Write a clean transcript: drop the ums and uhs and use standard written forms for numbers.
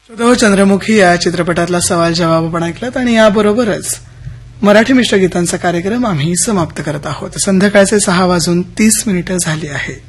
श्रोतो, चंद्रमुखी या चित्रपटातला सवाल जवाब आपण ऐकलात आणि याबरोबरच मराठी मिश्र गीतांचा कार्यक्रम आम्ही समाप्त करत आहोत. संध्याकाळचे 6:30 झाले आहे.